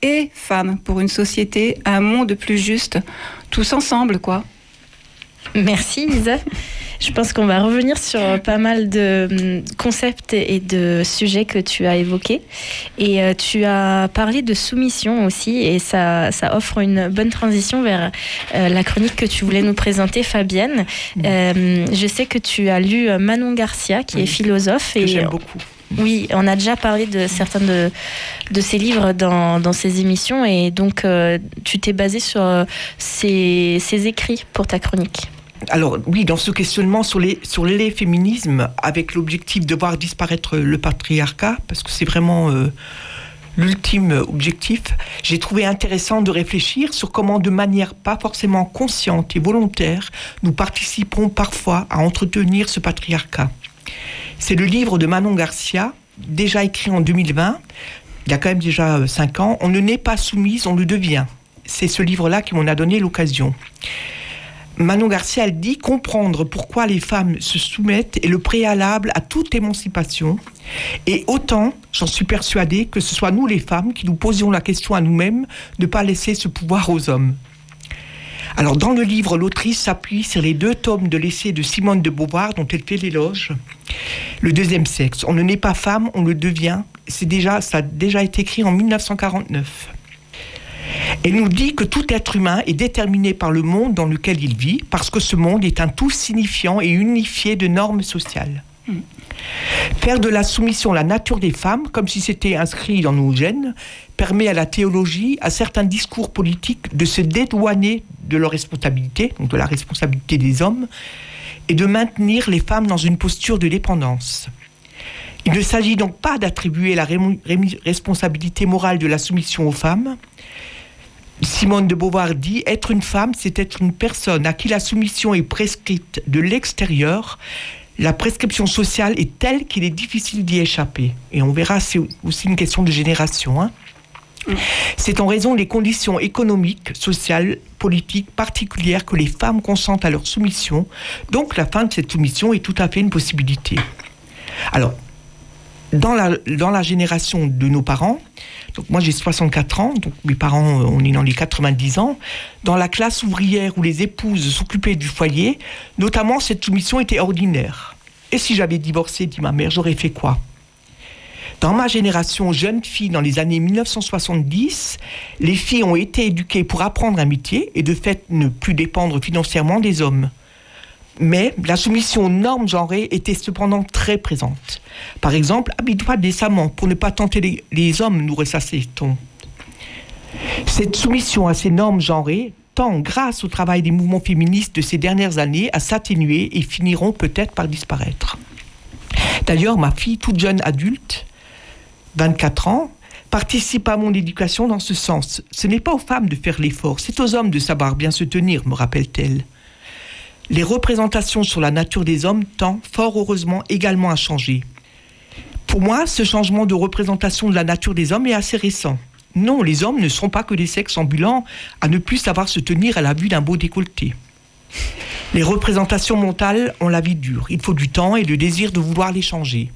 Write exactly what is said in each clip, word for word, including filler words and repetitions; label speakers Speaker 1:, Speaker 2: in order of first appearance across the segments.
Speaker 1: et femmes pour une société, un monde plus juste, tous ensemble, quoi.
Speaker 2: Merci Isa. Je pense qu'on va revenir sur pas mal de concepts et de sujets que tu as évoqués. Et euh, tu as parlé de soumission aussi, et ça, ça offre une bonne transition vers euh, la chronique que tu voulais nous présenter, Fabienne. Euh, je sais que tu as lu Manon Garcia, qui oui, est philosophe.
Speaker 3: Que
Speaker 2: et
Speaker 3: j'aime beaucoup.
Speaker 2: Oui, on a déjà parlé de certains de, de ses livres dans, dans ces émissions, et donc euh, tu t'es basé sur euh, ses, ses écrits pour ta chronique.
Speaker 3: Alors oui, dans ce questionnement sur les, sur les féminismes, avec l'objectif de voir disparaître le patriarcat, parce que c'est vraiment euh, l'ultime objectif, j'ai trouvé intéressant de réfléchir sur comment, de manière pas forcément consciente et volontaire, nous participerons parfois à entretenir ce patriarcat. C'est le livre de Manon Garcia, déjà écrit en deux mille vingt, il y a quand même déjà cinq ans, « On ne naît pas soumise, on le devient ». C'est ce livre-là qui m'en a donné l'occasion. Manon Garcia, elle dit comprendre pourquoi les femmes se soumettent est le préalable à toute émancipation. Et autant, j'en suis persuadée, que ce soit nous les femmes qui nous posions la question à nous-mêmes de ne pas laisser ce pouvoir aux hommes. Alors dans le livre, l'autrice s'appuie sur les deux tomes de l'essai de Simone de Beauvoir dont elle fait l'éloge. Le deuxième sexe, on ne naît pas femme, on le devient. C'est déjà, ça a déjà été écrit en dix-neuf cent quarante-neuf. Elle nous dit que tout être humain est déterminé par le monde dans lequel il vit, parce que ce monde est un tout signifiant et unifié de normes sociales. Mmh. Faire de la soumission la nature des femmes, comme si c'était inscrit dans nos gènes, permet à la théologie, à certains discours politiques, de se dédouaner de leur responsabilité, donc de la responsabilité des hommes, et de maintenir les femmes dans une posture de dépendance. Il ne s'agit donc pas d'attribuer la ré- ré- responsabilité morale de la soumission aux femmes. Simone de Beauvoir dit « Être une femme, c'est être une personne à qui la soumission est prescrite de l'extérieur. La prescription sociale est telle qu'il est difficile d'y échapper. » Et on verra, c'est aussi une question de génération. Hein. C'est en raison des conditions économiques, sociales, politiques particulières que les femmes consentent à leur soumission. Donc la fin de cette soumission est tout à fait une possibilité. Alors, Dans la, dans la génération de nos parents, donc moi j'ai soixante-quatre ans, donc mes parents, on est dans les quatre-vingt-dix ans, dans la classe ouvrière où les épouses s'occupaient du foyer, notamment cette soumission était ordinaire. Et si j'avais divorcé, dit ma mère, j'aurais fait quoi ? Dans ma génération, jeune fille, dans les années dix-neuf cent soixante-dix, les filles ont été éduquées pour apprendre un métier et de fait ne plus dépendre financièrement des hommes. Mais la soumission aux normes genrées était cependant très présente. Par exemple, habille-toi décemment pour ne pas tenter les, les hommes, nous ressassait-on. Cette soumission à ces normes genrées tend, grâce au travail des mouvements féministes de ces dernières années, à s'atténuer et finiront peut-être par disparaître. D'ailleurs, ma fille, toute jeune adulte, vingt-quatre ans, participe à mon éducation dans ce sens. Ce n'est pas aux femmes de faire l'effort, c'est aux hommes de savoir bien se tenir, me rappelle-t-elle. Les représentations sur la nature des hommes tendent fort heureusement également à changer. Pour moi, ce changement de représentation de la nature des hommes est assez récent. Non, les hommes ne sont pas que des sexes ambulants à ne plus savoir se tenir à la vue d'un beau décolleté. Les représentations mentales ont la vie dure. Il faut du temps et le désir de vouloir les changer.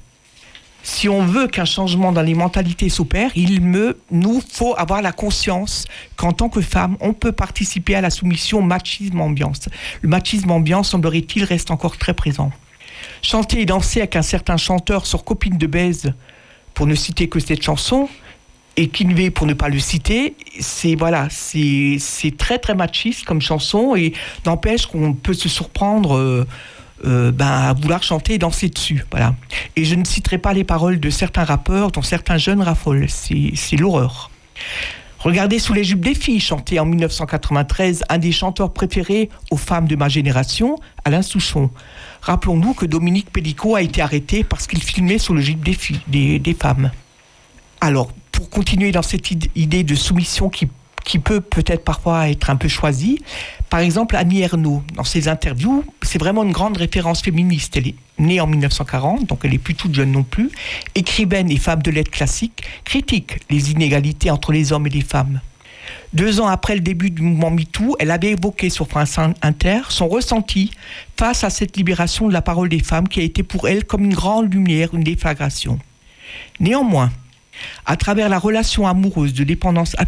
Speaker 3: Si on veut qu'un changement dans les mentalités s'opère, il me, nous faut avoir la conscience qu'en tant que femme, on peut participer à la soumission au machisme ambiant. Le machisme ambiant, semblerait-il, reste encore très présent. Chanter et danser avec un certain chanteur sur Copine de baise, pour ne citer que cette chanson, et Kinvey pour ne pas le citer, c'est, voilà, c'est, c'est très très machiste comme chanson, et n'empêche qu'on peut se surprendre... Euh, Euh, ben, à vouloir chanter et danser dessus, voilà. Et je ne citerai pas les paroles de certains rappeurs dont certains jeunes raffolent, c'est, c'est l'horreur. Regardez Sous les jupes des filles, chanté en dix-neuf cent quatre-vingt-treize, un des chanteurs préférés aux femmes de ma génération, Alain Souchon. Rappelons-nous que Dominique Pellicot a été arrêté parce qu'il filmait sous le jupe des, filles, des, des femmes. Alors, pour continuer dans cette idée de soumission qui qui peut peut-être parfois être un peu choisie. Par exemple, Annie Ernaux, dans ses interviews, c'est vraiment une grande référence féministe. Elle est née en dix-neuf cent quarante, donc elle n'est plus toute jeune non plus. Écrivaine et femme de lettres classiques, critique les inégalités entre les hommes et les femmes. Deux ans après le début du mouvement MeToo, elle avait évoqué sur France Inter son ressenti face à cette libération de la parole des femmes qui a été pour elle comme une grande lumière, une déflagration. Néanmoins, à travers la relation amoureuse de dépendance